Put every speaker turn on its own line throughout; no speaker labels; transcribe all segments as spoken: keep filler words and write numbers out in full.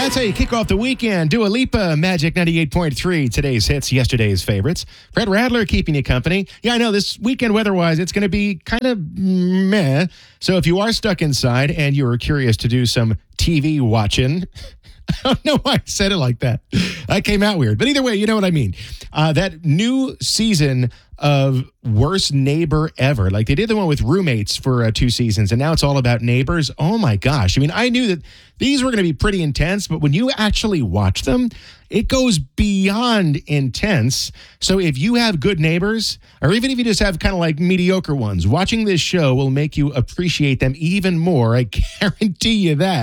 That's how you kick off the weekend. Dua Lipa, Magic ninety-eight point three. Today's hits, yesterday's favorites. Brett Radler keeping you company. Yeah, I know this weekend weather-wise, it's going to be kind of meh. So if you are stuck inside and you're curious to do some T V watching, I don't know why I said it like that. That came out weird. But either way, you know what I mean. Uh, that new season of Worst Neighbor Ever. Like they did the one with Roommates for uh, two seasons, and now it's all about neighbors. Oh my gosh. I mean, I knew that these were going to be pretty intense, but when you actually watch them, it goes beyond intense. So if you have good neighbors, or even if you just have kind of like mediocre ones, watching this show will make you appreciate them even more. I guarantee you that.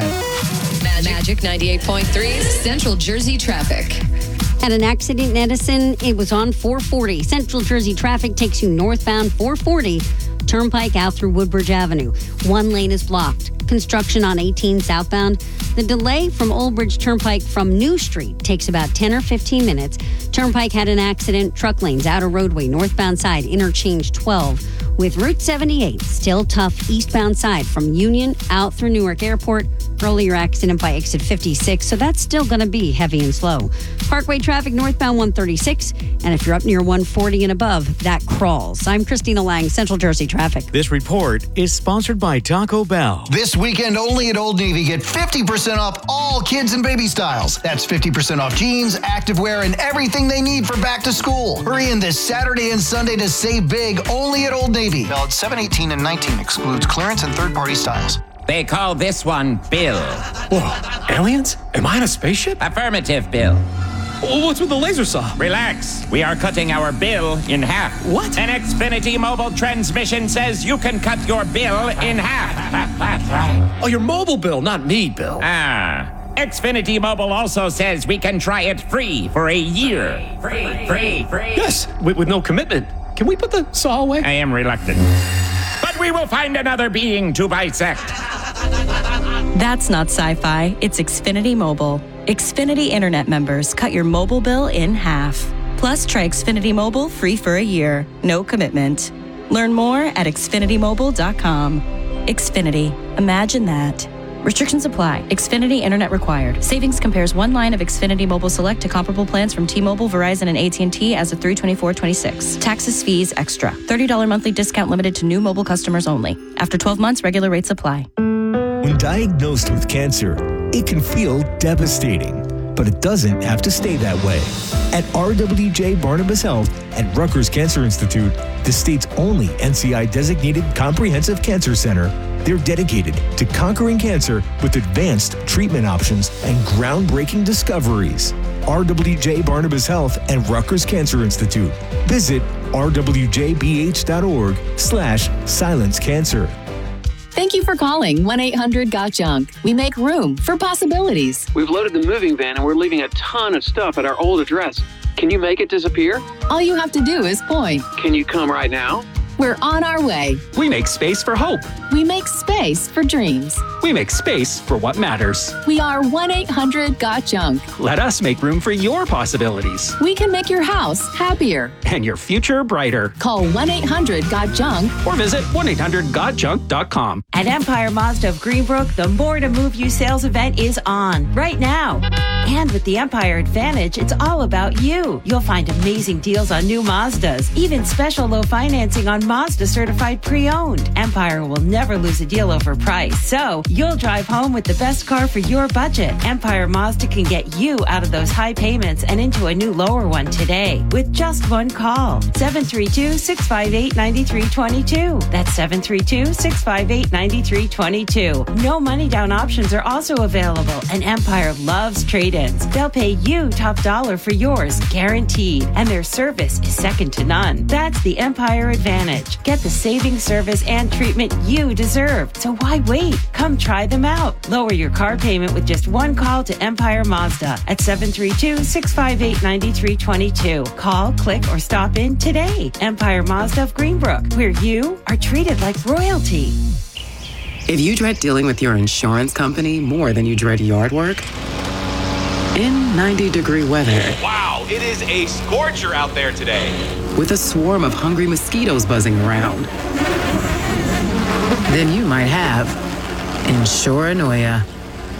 Magic ninety-eight point three, Central Jersey traffic.
Had an accident in Edison. It was on four forty. Central Jersey traffic takes you northbound four forty, Turnpike out through Woodbridge Avenue. One lane is blocked. Construction on eighteen southbound. The delay from Old Bridge Turnpike from New Street takes about ten or fifteen minutes. Turnpike had an accident. Truck lanes, outer roadway, northbound side, interchange twelve. With Route seventy-eight, still tough eastbound side from Union out through Newark Airport. Earlier accident by exit fifty-six, so that's still going to be heavy and slow. Parkway traffic northbound one thirty-six, and if you're up near one forty and above, that crawls. I'm Christina Lang, Central Jersey traffic.
This report is sponsored by Taco Bell.
This weekend only at Old Navy, get fifty percent off all kids and baby styles. That's fifty percent off jeans, activewear, and everything they need for back to school. Hurry in this Saturday and Sunday to save big only at Old Navy. Valid seven eighteen and nineteen, excludes clearance and third-party styles.
They call this one Bill.
Whoa, aliens? Am I in a spaceship?
Affirmative, Bill.
Well, what's with the laser saw?
Relax. We are cutting our bill in half.
What?
An Xfinity mobile transmission says you can cut your bill in half.
Oh, your mobile bill, not me, Bill.
Ah. Xfinity Mobile also says we can try it free for a year. Free, free, free.
Yes, with, with no commitment. Can we put the saw away?
I am reluctant. But we will find another being to bisect.
That's not sci-fi. It's Xfinity Mobile. Xfinity Internet members cut your mobile bill in half. Plus, try Xfinity Mobile free for a year. No commitment. Learn more at xfinity mobile dot com. Xfinity. Imagine that. Restrictions apply. Xfinity Internet required. Savings compares one line of Xfinity Mobile Select to comparable plans from T-Mobile, Verizon, and A T and T as of three twenty-four twenty-six. Taxes, fees, extra. thirty dollars monthly discount limited to new mobile customers only. After twelve months, regular rates apply.
When diagnosed with cancer, it can feel devastating, but it doesn't have to stay that way. At R W J Barnabas Health and Rutgers Cancer Institute, the state's only N C I-designated comprehensive cancer center, they're dedicated to conquering cancer with advanced treatment options and groundbreaking discoveries. R W J Barnabas Health and Rutgers Cancer Institute. Visit r w j b h dot org slash silence cancer.
Thank you for calling one eight hundred got junk. We make room for possibilities.
We've loaded the moving van and we're leaving a ton of stuff at our old address. Can you make it disappear?
All you have to do is point.
Can you come right now?
We're on our way.
We make space for hope.
We make space for dreams.
We make space for what matters.
We are one eight hundred got junk.
Let us make room for your possibilities.
We can make your house happier.
And your future brighter.
Call one eight hundred got junk.
Or visit one eight hundred got junk dot com.
At Empire Mazda of Greenbrook, the More to Move You sales event is on right now. And with the Empire Advantage, it's all about you. You'll find amazing deals on new Mazdas, even special low financing on Mazda certified pre-owned. Empire will never lose a deal over price, so you'll drive home with the best car for your budget. Empire Mazda can get you out of those high payments and into a new lower one today with just one call. seven three two, six five eight, nine three two two. That's seven three two, six five eight, nine three two two. No money down options are also available, and Empire loves trade-ins. They'll pay you top dollar for yours, guaranteed, and their service is second to none. That's the Empire Advantage. Get the saving service and treatment you deserve. So why wait? Come try them out. Lower your car payment with just one call to Empire Mazda at seven three two, six five eight, nine three two two. Call, click, or stop in today. Empire Mazda of Greenbrook, where you are treated like royalty.
If you dread dealing with your insurance company more than you dread yard work, in ninety degree weather.
Wow, it is a scorcher out there today.
With a swarm of hungry mosquitoes buzzing around. Then you might have Insuranoia.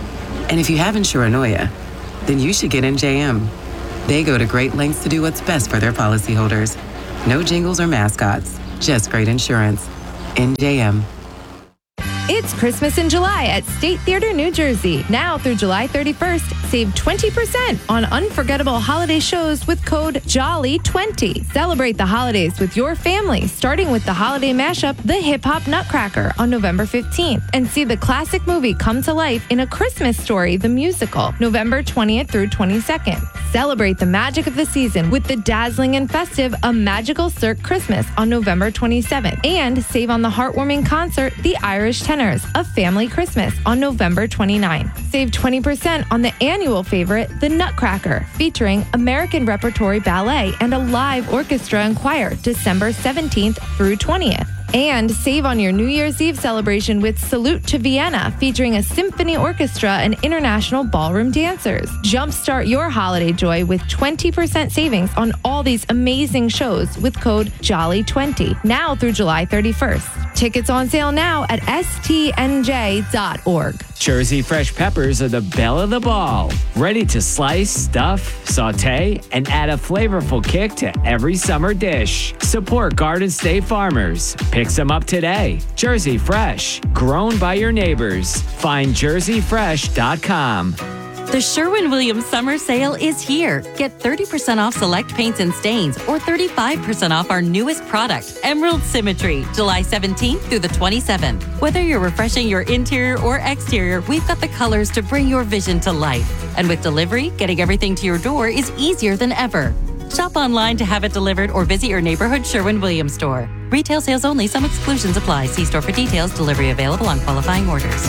And if you have Insuranoia, then you should get N J M. They go to great lengths to do what's best for their policyholders. No jingles or mascots, just great insurance. N J M.
It's Christmas in July at State Theater, New Jersey. Now through July thirty-first, save twenty percent on unforgettable holiday shows with code Jolly twenty. Celebrate the holidays with your family, starting with the holiday mashup, The Hip Hop Nutcracker, on November fifteenth. And see the classic movie come to life in A Christmas Story, the musical, November twentieth through twenty-second. Celebrate the magic of the season with the dazzling and festive A Magical Cirque Christmas on November twenty-seventh. And save on the heartwarming concert, The Irish Tenors, A Family Christmas, on November twenty-ninth. Save twenty percent on the annual favorite, The Nutcracker, featuring American Repertory Ballet and a live orchestra and choir, December seventeenth through twentieth. And save on your New Year's Eve celebration with Salute to Vienna, featuring a symphony orchestra and international ballroom dancers. Jumpstart your holiday joy with twenty percent savings on all these amazing shows with code Jolly twenty, now through July thirty-first. Tickets on sale now at S T N J dot org.
Jersey Fresh peppers are the belle of the ball. Ready to slice, stuff, saute, and add a flavorful kick to every summer dish. Support Garden State farmers. Pick some up today. Jersey Fresh, grown by your neighbors. Find jersey fresh dot com.
The Sherwin-Williams Summer Sale is here. Get thirty percent off select paints and stains or thirty-five percent off our newest product, Emerald Symmetry, July seventeenth through the twenty-seventh. Whether you're refreshing your interior or exterior, we've got the colors to bring your vision to life. And with delivery, getting everything to your door is easier than ever. Shop online to have it delivered or visit your neighborhood Sherwin-Williams store. Retail sales only. Some exclusions apply. See store for details. Delivery available on qualifying orders.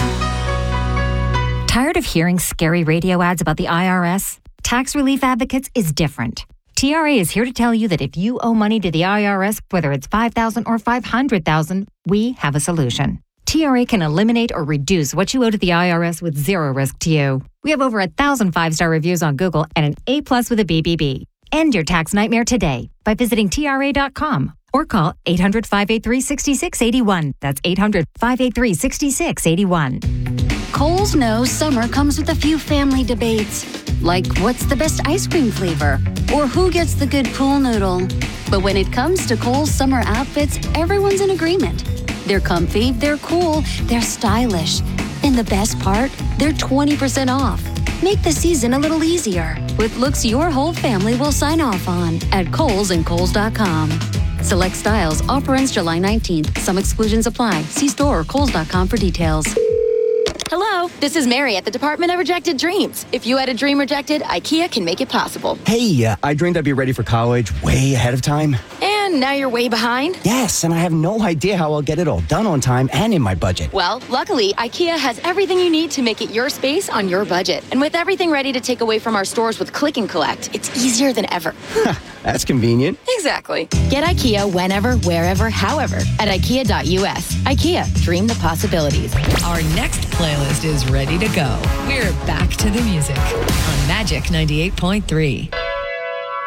Tired of hearing scary radio ads about the I R S? Tax Relief Advocates is different. T R A is here to tell you that if you owe money to the I R S, whether it's five thousand dollars or five hundred thousand dollars, we have a solution. T R A can eliminate or reduce what you owe to the I R S with zero risk to you. We have over a thousand five-star reviews on Google and an A plus with a B B B. End your tax nightmare today by visiting T R A dot com or call eight hundred, five eight three, six six eight one. That's eight hundred, five eight three, six six eight one.
Kohl's knows summer comes with a few family debates, like what's the best ice cream flavor or who gets the good pool noodle. But when it comes to Kohl's summer outfits, everyone's in agreement. They're comfy, they're cool, they're stylish. And the best part, they're twenty percent off. Make the season a little easier with looks your whole family will sign off on at Kohl's and Kohl's dot com. Select styles. Offer ends July nineteenth. Some exclusions apply. See store or Kohl's dot com for details.
Hello, this is Mary at the Department of Rejected Dreams. If you had a dream rejected, IKEA can make it possible.
Hey, uh, I dreamed I'd be ready for college way ahead of time.
And now you're way behind?
Yes, and I have no idea how I'll get it all done on time and in my budget.
Well, luckily, IKEA has everything you need to make it your space on your budget. And with everything ready to take away from our stores with Click and Collect, it's easier than ever.
That's convenient.
Exactly. Get IKEA whenever, wherever, however at IKEA dot U S. IKEA, dream the possibilities.
Our next playlist is ready to go. We're back to the music on Magic ninety-eight point three.